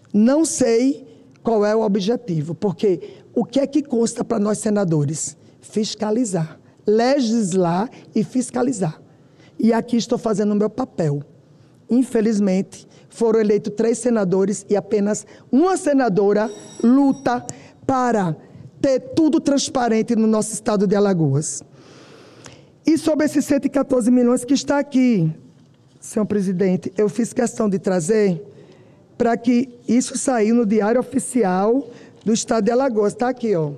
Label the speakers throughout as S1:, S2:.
S1: Não sei qual é o objetivo, porque o que é que consta para nós senadores? Fiscalizar, legislar e fiscalizar. E aqui estou fazendo o meu papel. Infelizmente, foram eleitos 3 senadores e apenas uma senadora luta para ter tudo transparente no nosso estado de Alagoas. E sobre esses 114 milhões que está aqui, senhor presidente, eu fiz questão de trazer para que isso saiu no Diário Oficial do Estado de Alagoas. Está aqui, ó.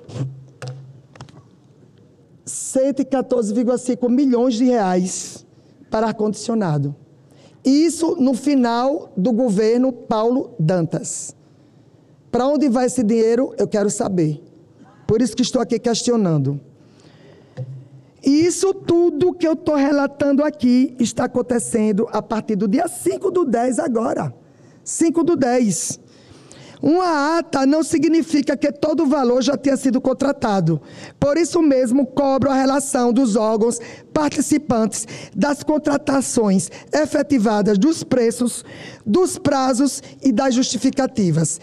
S1: 114,5 milhões de reais para ar-condicionado. Isso no final do governo Paulo Dantas. Para onde vai esse dinheiro, eu quero saber. Por isso que estou aqui questionando. E isso tudo que eu estou relatando aqui está acontecendo a partir do dia 5/10 agora. 5/10. Uma ata não significa que todo o valor já tenha sido contratado. Por isso mesmo, cobro a relação dos órgãos participantes das contratações efetivadas, dos preços, dos prazos e das justificativas.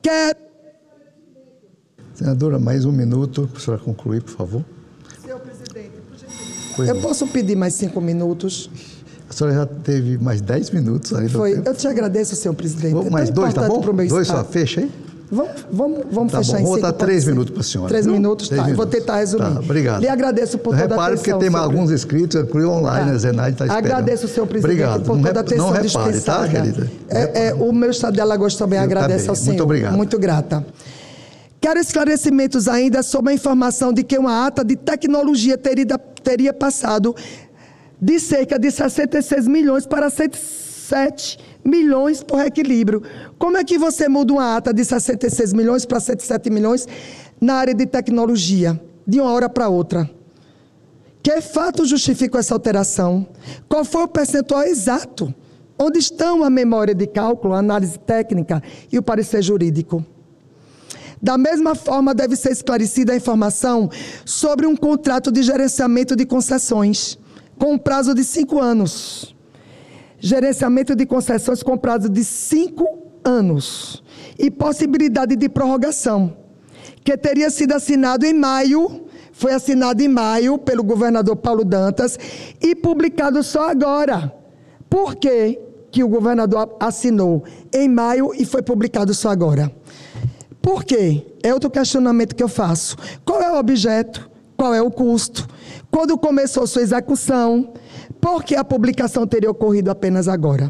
S2: Senadora, mais um minuto para a senhora concluir, por favor.
S1: Senhor presidente, por gentileza. Eu posso pedir mais 5 minutos?
S2: A senhora já teve mais 10 minutos ainda.
S1: Foi. Eu te agradeço, senhor presidente.
S2: Mais 2, tá bom? 2 só, fecha aí?
S1: Vamos
S2: tá
S1: fechar
S2: bom.
S1: em 5.
S2: Vou dar 3 minutos para a senhora.
S1: 3 minutos, tá. Eu vou tentar resumir.
S2: Tá, obrigado.
S1: Lhe agradeço por toda a atenção.
S2: Repare porque tem alguns inscritos, incluiu online, a Zenaide está esperando.
S1: Agradeço, senhor presidente,
S2: obrigado.
S1: por toda a atenção
S2: não
S1: dispensada.
S2: Repare, tá, querida?
S1: O meu estado de Alagoas também agradece ao senhor.
S2: Muito obrigado.
S1: Muito grata. Quero esclarecimentos ainda sobre a informação de que uma ata de tecnologia teria passado de cerca de 66 milhões para 107 milhões por reequilíbrio. Como é que você muda uma ata de 66 milhões para 107 milhões na área de tecnologia, de uma hora para outra? Que fato justifica essa alteração? Qual foi o percentual exato? Onde estão a memória de cálculo, a análise técnica e o parecer jurídico? Da mesma forma, deve ser esclarecida a informação sobre um contrato de gerenciamento de concessões, com um prazo de 5 anos. Gerenciamento de concessões com prazo de 5 anos. E possibilidade de prorrogação, que teria sido assinado em maio, foi assinado em maio pelo governador Paulo Dantas e publicado só agora. Por que que o governador assinou em maio e foi publicado só agora? Por quê? É outro questionamento que eu faço. Qual é o objeto? Qual é o custo? Quando começou sua execução? Por que a publicação teria ocorrido apenas agora?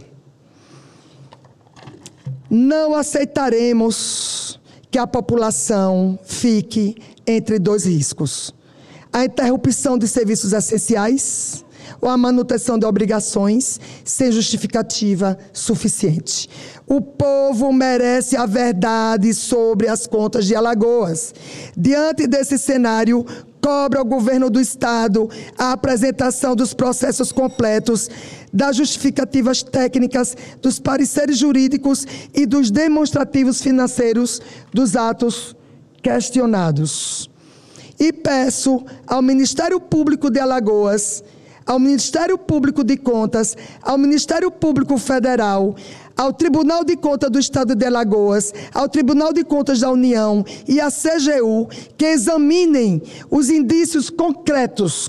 S1: Não aceitaremos que a população fique entre 2 riscos. A interrupção de serviços essenciais ou a manutenção de obrigações sem justificativa suficiente. O povo merece a verdade sobre as contas de Alagoas. Diante desse cenário, cobra ao governo do Estado a apresentação dos processos completos, das justificativas técnicas, dos pareceres jurídicos e dos demonstrativos financeiros dos atos questionados. E peço ao Ministério Público de Alagoas, ao Ministério Público de Contas, ao Ministério Público Federal, ao Tribunal de Contas do Estado de Alagoas, ao Tribunal de Contas da União e à CGU, que examinem os indícios concretos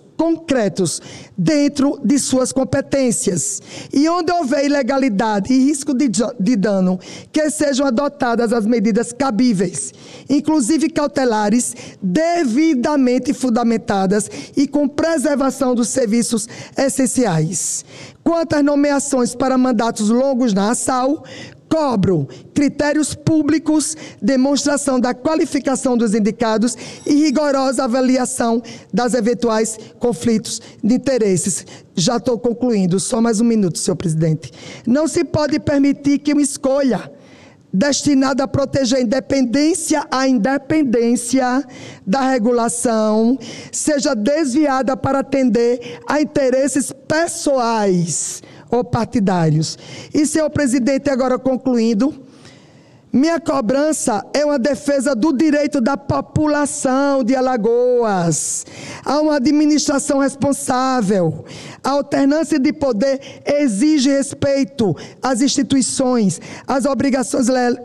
S1: dentro de suas competências. E onde houver ilegalidade e risco de dano, que sejam adotadas as medidas cabíveis, inclusive cautelares, devidamente fundamentadas e com preservação dos serviços essenciais. Quanto às nomeações para mandatos longos na ASAL, cobro critérios públicos, demonstração da qualificação dos indicados e rigorosa avaliação das eventuais conflitos de interesses. Já estou concluindo, só mais um minuto, senhor presidente. Não se pode permitir que uma escolha destinada a proteger a independência da regulação seja desviada para atender a interesses pessoais ou partidários. E, senhor presidente, agora concluindo, minha cobrança é uma defesa do direito da população de Alagoas a uma administração responsável. A alternância de poder exige respeito às instituições, às obrigações